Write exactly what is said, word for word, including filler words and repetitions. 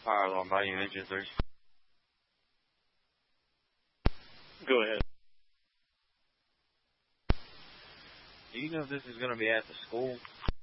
Fire alarm by you, engine three. Go ahead. Do you know if this is going to be at the school?